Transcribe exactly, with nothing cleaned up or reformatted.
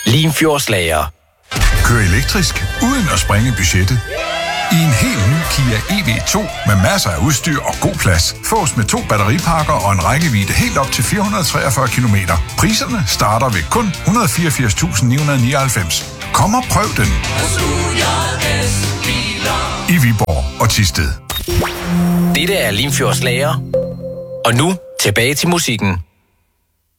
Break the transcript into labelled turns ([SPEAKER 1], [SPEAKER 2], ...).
[SPEAKER 1] Limfjordslager.
[SPEAKER 2] Kør elektrisk uden at sprænge budgettet. I en helt ny Kia E V to med masser af udstyr og god plads. Fås med to batteripakker og en rækkevidde helt op til fire hundrede og treogfyrre kilometer. Priserne starter ved kun et hundrede og fireogfirs tusind ni hundrede og nioghalvfems. Kom og prøv den. I Viborg og Thisted.
[SPEAKER 1] Dette er Limfjordslager. Og nu tilbage til musikken.